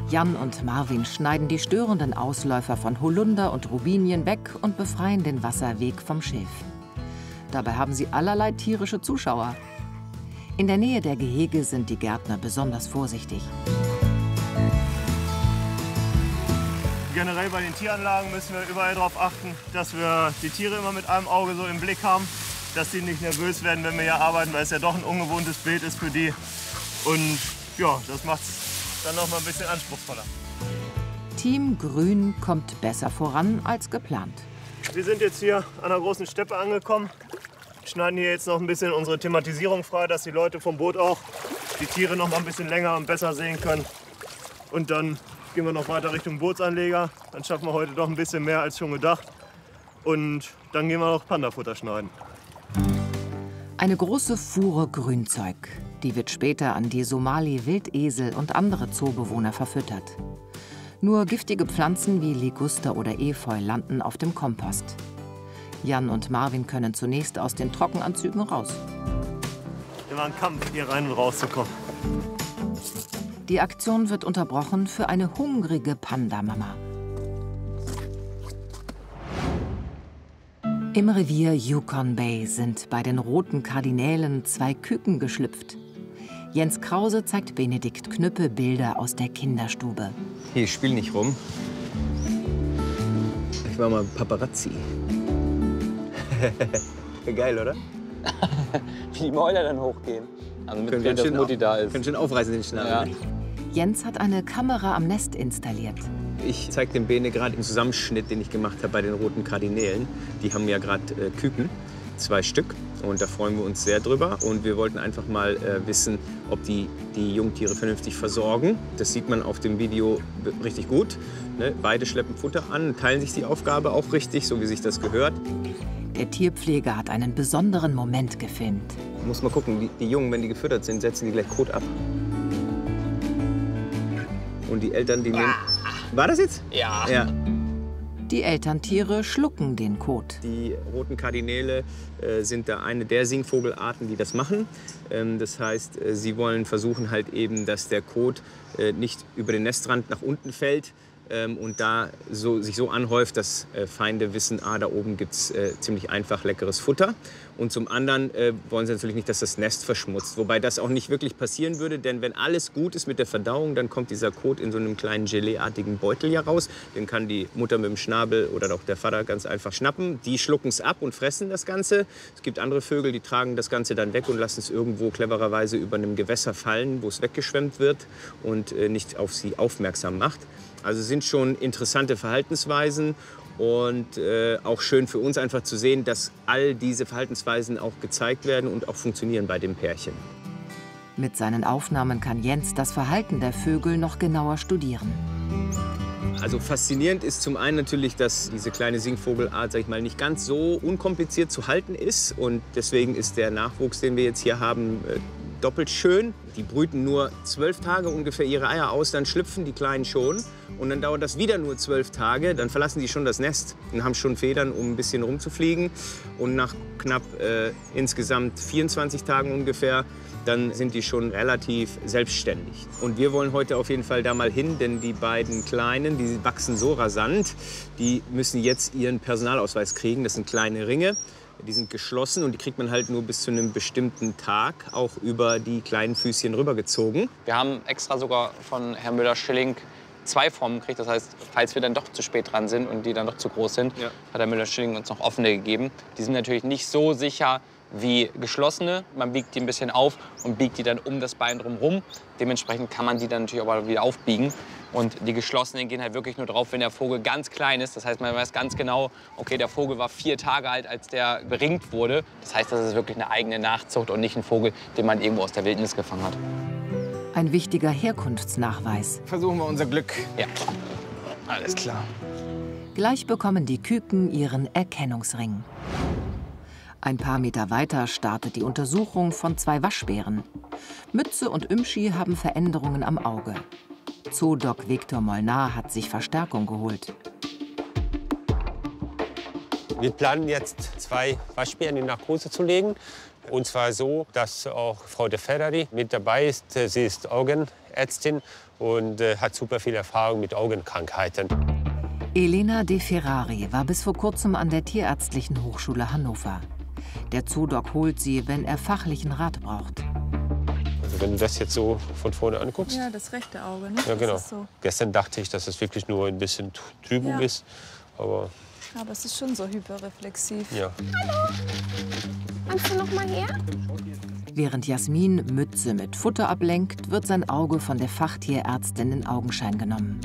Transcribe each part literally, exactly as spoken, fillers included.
Jan und Marvin schneiden die störenden Ausläufer von Holunder und Robinien weg und befreien den Wasserweg vom Schilf. Dabei haben sie allerlei tierische Zuschauer. In der Nähe der Gehege sind die Gärtner besonders vorsichtig. Generell bei den Tieranlagen müssen wir überall darauf achten, dass wir die Tiere immer mit einem Auge so im Blick haben, dass sie nicht nervös werden, wenn wir hier arbeiten, weil es ja doch ein ungewohntes Bild ist für die. Und ja, das macht es dann noch mal ein bisschen anspruchsvoller. Team Grün kommt besser voran als geplant. Wir sind jetzt hier an der großen Steppe angekommen. Wir schneiden hier jetzt noch ein bisschen unsere Thematisierung frei, dass die Leute vom Boot auch die Tiere noch mal ein bisschen länger und besser sehen können. Und dann gehen wir noch weiter Richtung Bootsanleger. Dann schaffen wir heute doch ein bisschen mehr als schon gedacht. Und dann gehen wir noch Pandafutter schneiden. Eine große Fuhre Grünzeug. Die wird später an die Somali-Wildesel und andere Zoobewohner verfüttert. Nur giftige Pflanzen wie Liguster oder Efeu landen auf dem Kompost. Jan und Marvin können zunächst aus den Trockenanzügen raus. Immer ein Kampf, hier rein und rauszukommen. Die Aktion wird unterbrochen für eine hungrige Panda-Mama. Im Revier Yukon Bay sind bei den roten Kardinälen zwei Küken geschlüpft. Jens Krause zeigt Benedikt Knüppe Bilder aus der Kinderstube. Hier, spiel nicht rum. Ich war mal Paparazzi. Geil, oder? Wie die Mäuler dann hochgehen. Also mit Können dass Mutti da ist. Können schön aufreißen, den Schnabel. Ja. Jens hat eine Kamera am Nest installiert. Ich zeige dem Bene gerade den Zusammenschnitt, den ich gemacht habe bei den roten Kardinälen. Die haben ja gerade äh, Küken, zwei Stück. Und da freuen wir uns sehr drüber. Und wir wollten einfach mal äh, wissen, ob die die Jungtiere vernünftig versorgen. Das sieht man auf dem Video richtig gut. Ne? Beide schleppen Futter an, teilen sich die Aufgabe auch richtig, so wie sich das gehört. Der Tierpfleger hat einen besonderen Moment gefilmt. Muss mal gucken, die, die Jungen, wenn die gefüttert sind, setzen die gleich Kot ab. Und die Eltern, die nehmen... War das jetzt? Ja. Ja. Die Elterntiere schlucken den Kot. Die roten Kardinäle äh, sind da eine der Singvogelarten, die das machen. Ähm, das heißt, äh, sie wollen versuchen halt eben, dass der Kot äh, nicht über den Nestrand nach unten fällt ähm, und da so, sich so anhäuft, dass äh, Feinde wissen, ah, da oben gibt es äh, ziemlich einfach leckeres Futter. Und zum anderen äh, wollen sie natürlich nicht, dass das Nest verschmutzt. Wobei das auch nicht wirklich passieren würde, denn wenn alles gut ist mit der Verdauung, dann kommt dieser Kot in so einem kleinen Geleeartigen Beutel hier raus. Den kann die Mutter mit dem Schnabel oder auch der Vater ganz einfach schnappen. Die schlucken es ab und fressen das Ganze. Es gibt andere Vögel, die tragen das Ganze dann weg und lassen es irgendwo clevererweise über einem Gewässer fallen, wo es weggeschwemmt wird und äh, nicht auf sie aufmerksam macht. Also sind schon interessante Verhaltensweisen. Und äh, auch schön für uns einfach zu sehen, dass all diese Verhaltensweisen auch gezeigt werden und auch funktionieren bei dem Pärchen. Mit seinen Aufnahmen kann Jens das Verhalten der Vögel noch genauer studieren. Also faszinierend ist zum einen natürlich, dass diese kleine Singvogelart, sag ich mal, nicht ganz so unkompliziert zu halten ist. Und deswegen ist der Nachwuchs, den wir jetzt hier haben, äh, doppelt schön. Die brüten nur zwölf Tage ungefähr ihre Eier aus, dann schlüpfen die Kleinen schon. Und dann dauert das wieder nur zwölf Tage, dann verlassen die schon das Nest und haben schon Federn, um ein bisschen rumzufliegen. Und nach knapp äh, insgesamt vierundzwanzig Tagen ungefähr, dann sind die schon relativ selbstständig. Und wir wollen heute auf jeden Fall da mal hin, denn die beiden Kleinen, die wachsen so rasant, die müssen jetzt ihren Personalausweis kriegen. Das sind kleine Ringe. Die sind geschlossen und die kriegt man halt nur bis zu einem bestimmten Tag auch über die kleinen Füßchen rübergezogen. Wir haben extra sogar von Herrn Müller-Schilling zwei Formen gekriegt. Das heißt, falls wir dann doch zu spät dran sind und die dann doch zu groß sind, ja, hat Herr Müller-Schilling uns noch offene gegeben. Die sind natürlich nicht so sicher wie geschlossene. Man biegt die ein bisschen auf und biegt die dann um das Bein drumherum. Dementsprechend kann man die dann natürlich aber wieder aufbiegen. Und die geschlossenen gehen halt wirklich nur drauf, wenn der Vogel ganz klein ist. Das heißt, man weiß ganz genau, okay, der Vogel war vier Tage alt, als der beringt wurde. Das heißt, das ist wirklich eine eigene Nachzucht und nicht ein Vogel, den man irgendwo aus der Wildnis gefangen hat. Ein wichtiger Herkunftsnachweis. Versuchen wir unser Glück. Ja. Alles klar. Gleich bekommen die Küken ihren Erkennungsring. Ein paar Meter weiter startet die Untersuchung von zwei Waschbären. Mütze und Ümschi haben Veränderungen am Auge. Zoodoc Viktor Molnar hat sich Verstärkung geholt. Wir planen jetzt zwei Waschbären in Narkose zu legen. Und zwar so, dass auch Frau de Ferrari mit dabei ist. Sie ist Augenärztin und äh, hat super viel Erfahrung mit Augenkrankheiten. Elena De Ferrari war bis vor kurzem an der Tierärztlichen Hochschule Hannover. Der Zoodoc holt sie, wenn er fachlichen Rat braucht. Also wenn du das jetzt so von vorne anguckst. Ja, das rechte Auge, ne? Ja, genau. Das ist so. Gestern dachte ich, dass es wirklich nur ein bisschen Trübung Ja. ist. Aber, Aber es ist schon so hyperreflexiv. ja. Hallo, kannst du noch mal her? Während Jasmin Mütze mit Futter ablenkt, wird sein Auge von der Fachtierärztin in Augenschein genommen.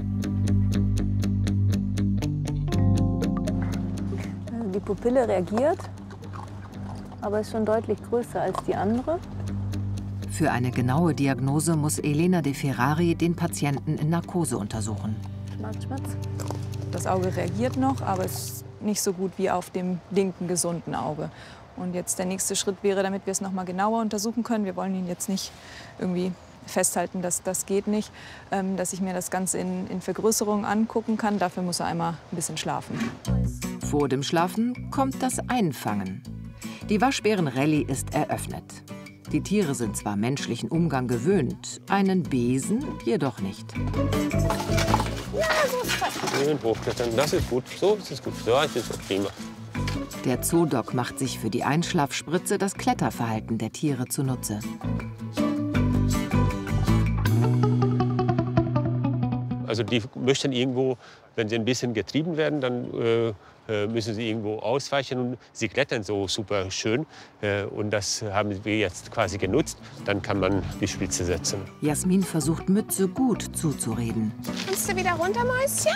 Also die Pupille reagiert, aber ist schon deutlich größer als die andere. Für eine genaue Diagnose muss Elena De Ferrari den Patienten in Narkose untersuchen. Schmatz, schmatz. Das Auge reagiert noch, aber es ist nicht so gut wie auf dem linken gesunden Auge. Und jetzt der nächste Schritt wäre, damit wir es noch mal genauer untersuchen können. Wir wollen ihn jetzt nicht irgendwie festhalten, dass das geht nicht, ähm, dass ich mir das Ganze in, in Vergrößerung angucken kann. Dafür muss er einmal ein bisschen schlafen. Vor dem Schlafen kommt das Einfangen. Die Waschbären-Rallye ist eröffnet. Die Tiere sind zwar menschlichen Umgang gewöhnt, einen Besen jedoch nicht. Schön hochklettern, das ist gut. So ist es gut. So ist es prima. Der Zoodoc macht sich für die Einschlafspritze das Kletterverhalten der Tiere zunutze. Also die möchten irgendwo, wenn sie ein bisschen getrieben werden, dann äh, müssen sie irgendwo ausweichen. Und sie klettern so super schön. Äh, und das haben wir jetzt quasi genutzt. Dann kann man die Spitze setzen. Jasmin versucht Mütze gut zuzureden. Kannst du wieder runter, Mäuschen?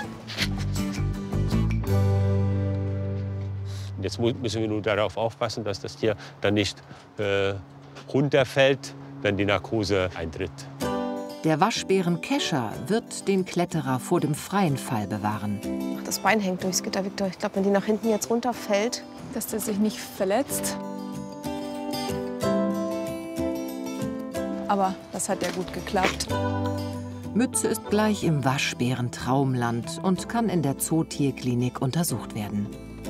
Jetzt müssen wir nur darauf aufpassen, dass das Tier dann nicht äh, runterfällt, wenn die Narkose eintritt. Der Waschbären Kescher wird den Kletterer vor dem freien Fall bewahren. Ach, das Bein hängt durchs Gitter, Victor. Ich glaube, wenn die nach hinten jetzt runterfällt. Dass der sich nicht verletzt. Aber das hat ja gut geklappt. Mütze ist gleich im Waschbären-Traumland und kann in der Zootierklinik untersucht werden.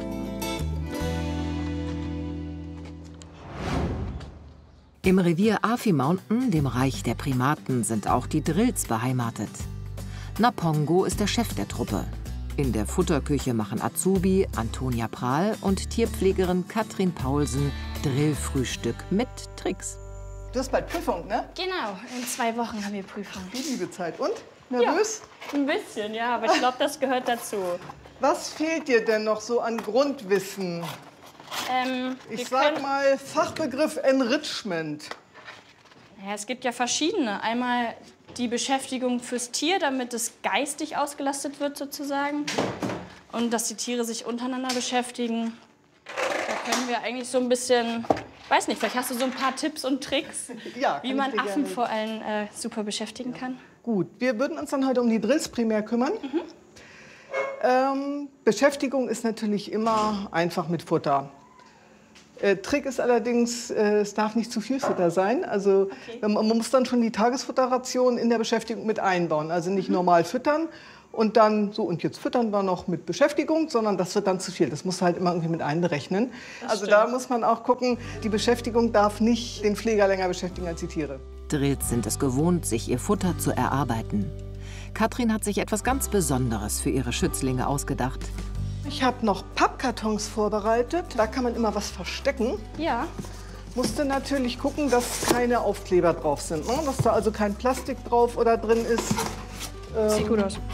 Im Revier Afi Mountain, dem Reich der Primaten, sind auch die Drills beheimatet. Napongo ist der Chef der Truppe. In der Futterküche machen Azubi Antonia Prahl und Tierpflegerin Katrin Paulsen Drillfrühstück mit Tricks. Du hast bald Prüfung, ne? Genau, in zwei Wochen haben wir Prüfung. Die liebe Zeit. Und? Nervös? Ja, ein bisschen, ja, aber ich glaube, das gehört dazu. Was fehlt dir denn noch so an Grundwissen? Ähm, Ich sag mal Fachbegriff Enrichment. Ja, es gibt ja verschiedene. Einmal die Beschäftigung fürs Tier, damit es geistig ausgelastet wird sozusagen. Und dass die Tiere sich untereinander beschäftigen. Da können wir eigentlich so ein bisschen, weiß nicht, vielleicht hast du so ein paar Tipps und Tricks, Ja, wie kann man ich dir Affen gerne- vor allem äh, super beschäftigen kann. Gut, wir würden uns dann heute um die Drills primär kümmern. Mhm. Ähm, Beschäftigung ist natürlich immer einfach mit Futter. Äh, Trick ist allerdings, äh, es darf nicht zu viel Futter sein. Also man, man muss dann schon die Tagesfutterration in der Beschäftigung mit einbauen. Also nicht normal füttern und dann so, und jetzt füttern wir noch mit Beschäftigung, sondern das wird dann zu viel. Das muss halt immer irgendwie mit einberechnen. Also da muss man auch gucken, die Beschäftigung darf nicht den Pfleger länger beschäftigen als die Tiere. Drills sind es gewohnt, sich ihr Futter zu erarbeiten. Katrin hat sich etwas ganz Besonderes für ihre Schützlinge ausgedacht. Ich habe noch Pappkartons vorbereitet. Da kann man immer was verstecken. Ja. Musste natürlich gucken, dass keine Aufkleber drauf sind. Ne? Dass da also kein Plastik drauf oder drin ist. Ähm, Sieht gut aus.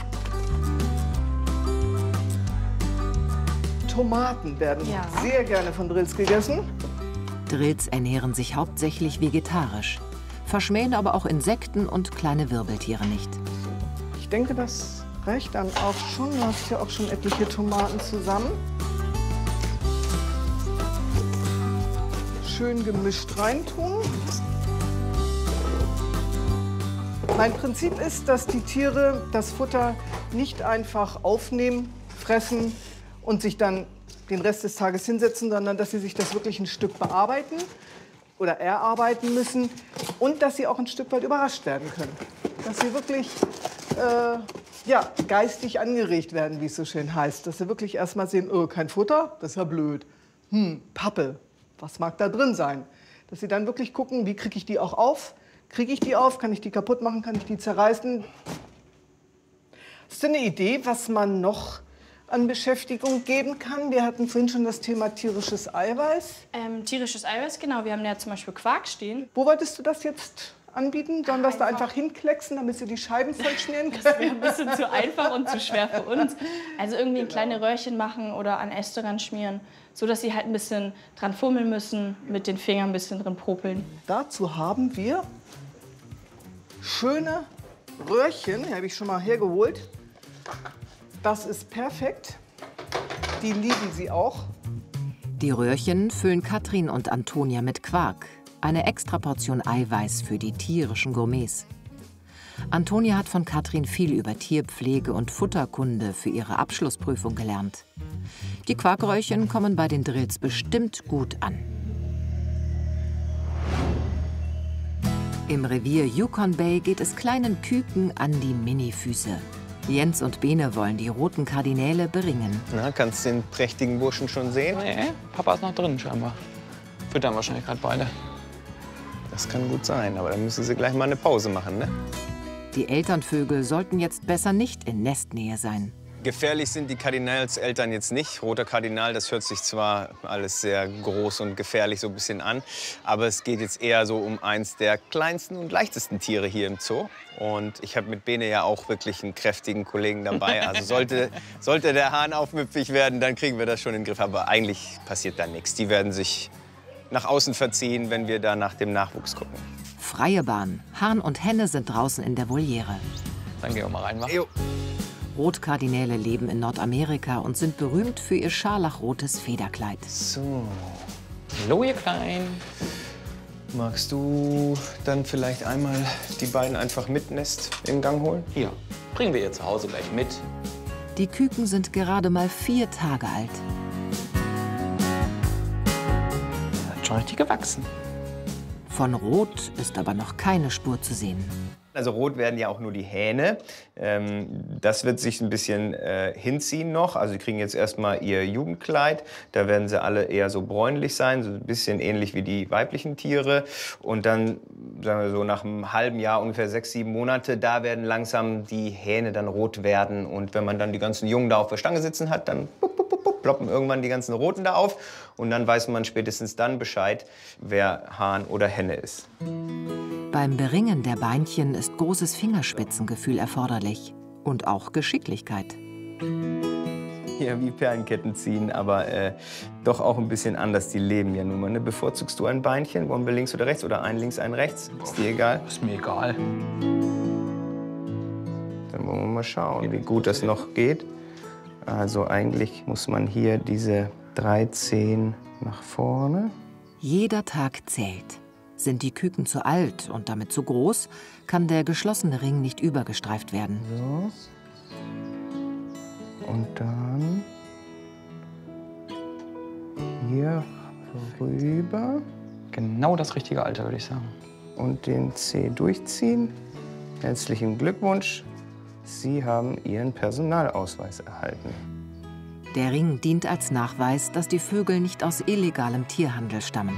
Tomaten werden Ja. sehr gerne von Drills gegessen. Drills ernähren sich hauptsächlich vegetarisch, verschmähen aber auch Insekten und kleine Wirbeltiere nicht. Ich denke, das reicht dann auch schon. Du hast ja auch schon etliche Tomaten zusammen. Schön gemischt reintun. Mein Prinzip ist, dass die Tiere das Futter nicht einfach aufnehmen, fressen und sich dann den Rest des Tages hinsetzen, sondern dass sie sich das wirklich ein Stück bearbeiten oder erarbeiten müssen und dass sie auch ein Stück weit überrascht werden können. Dass sie wirklich äh, ja, geistig angeregt werden, wie es so schön heißt. Dass sie wirklich erst mal sehen, oh, kein Futter, das ist ja blöd. Hm, Pappe, was mag da drin sein? Dass sie dann wirklich gucken, wie kriege ich die auch auf? Kriege ich die auf? Kann ich die kaputt machen? Kann ich die zerreißen? Hast du eine Idee, was man noch an Beschäftigung geben kann? Wir hatten vorhin schon das Thema tierisches Eiweiß. Ähm, tierisches Eiweiß, genau. Wir haben ja zum Beispiel Quark stehen. Wo wolltest du das jetzt anbieten? Sollen wir es da einfach hinklecksen, damit sie die Scheiben vollschmieren können? Das wäre ein bisschen zu einfach und zu schwer für uns. Also irgendwie kleine Röhrchen machen oder an Äste ran schmieren, so dass sie halt ein bisschen dran fummeln müssen, mit den Fingern ein bisschen drin popeln. Dazu haben wir schöne Röhrchen, die habe ich schon mal hergeholt. Das ist perfekt. Die lieben sie auch. Die Röhrchen füllen Katrin und Antonia mit Quark. Eine Extraportion Eiweiß für die tierischen Gourmets. Antonia hat von Katrin viel über Tierpflege und Futterkunde für ihre Abschlussprüfung gelernt. Die Quarkröhrchen kommen bei den Drills bestimmt gut an. Im Revier Yukon Bay geht es kleinen Küken an die Minifüße. Jens und Bene wollen die roten Kardinäle beringen. Na, kannst du den prächtigen Burschen schon sehen? Nee, Papa ist noch drin scheinbar. Füttern wahrscheinlich gerade beide. Das kann gut sein, aber dann müssen sie gleich mal eine Pause machen, ne? Die Elternvögel sollten jetzt besser nicht in Nestnähe sein. Gefährlich sind die Kardinalseltern jetzt nicht. Roter Kardinal, das hört sich zwar alles sehr groß und gefährlich so ein bisschen an, aber es geht jetzt eher so um eins der kleinsten und leichtesten Tiere hier im Zoo. Und ich habe mit Bene ja auch wirklich einen kräftigen Kollegen dabei. Also sollte, sollte der Hahn aufmüpfig werden, dann kriegen wir das schon in den Griff. Aber eigentlich passiert da nichts. Die werden sich nach außen verziehen, wenn wir da nach dem Nachwuchs gucken. Freie Bahn. Hahn und Henne sind draußen in der Voliere. Dann gehen wir mal rein, wa? Jo. Rotkardinäle leben in Nordamerika und sind berühmt für ihr scharlachrotes Federkleid. So. Hallo, ihr Kleinen. Magst du dann vielleicht einmal die beiden einfach mit Nest in Gang holen? Ja, bringen wir ihr zu Hause gleich mit. Die Küken sind gerade mal vier Tage alt. Hat schon richtig gewachsen. Von Rot ist aber noch keine Spur zu sehen. Also rot werden ja auch nur die Hähne. Ähm, das wird sich ein bisschen äh, hinziehen noch. Also sie kriegen jetzt erstmal ihr Jugendkleid. Da werden sie alle eher so bräunlich sein, so ein bisschen ähnlich wie die weiblichen Tiere. Und dann, sagen wir so, nach einem halben Jahr, ungefähr sechs, sieben Monate, da werden langsam die Hähne dann rot werden. Und wenn man dann die ganzen Jungen da auf der Stange sitzen hat, dann bup, bup, bup, bup, ploppen irgendwann die ganzen Roten da auf. Und dann weiß man spätestens dann Bescheid, wer Hahn oder Henne ist. Beim Beringen der Beinchen ist großes Fingerspitzengefühl erforderlich und auch Geschicklichkeit. Ja, wie Perlenketten ziehen, aber äh, doch auch ein bisschen anders. Die leben ja nun mal. Ne? Bevorzugst du ein Beinchen? Wollen wir links oder rechts oder ein links, ein rechts? Ist dir egal? Ist mir egal. Dann wollen wir mal schauen, wie gut das noch geht. Also eigentlich muss man hier diese drei Zehen nach vorne. Jeder Tag zählt. Sind die Küken zu alt und damit zu groß, kann der geschlossene Ring nicht übergestreift werden. So. Und dann hier rüber. Genau das richtige Alter, würde ich sagen. Und den Zeh durchziehen. Herzlichen Glückwunsch. Sie haben Ihren Personalausweis erhalten. Der Ring dient als Nachweis, dass die Vögel nicht aus illegalem Tierhandel stammen.